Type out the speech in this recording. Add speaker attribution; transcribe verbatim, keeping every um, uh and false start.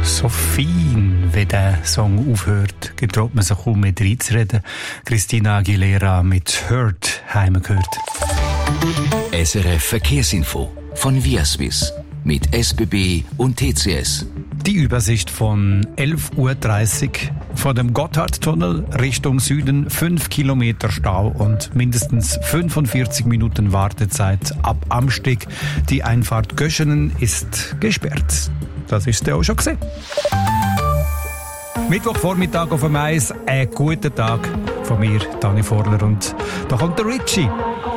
Speaker 1: So fein, wenn der Song aufhört, getraut man sich kaum mehr reinzureden. Christina Aguilera mit Hurt haben wir gehört.
Speaker 2: S R F Verkehrsinfo von Viaswiss mit S B B und T C S.
Speaker 1: Die Übersicht von elf Uhr dreißig vor dem Gotthardtunnel Richtung Süden, fünf Kilometer Stau und mindestens fünfundvierzig Minuten Wartezeit ab Amsteg. Die Einfahrt Göschenen ist gesperrt. Das ist ja auch schon gesehen. Mittwochvormittag auf dem Eis, ein guter Tag von mir, Dani Vorler, und da kommt der Richie.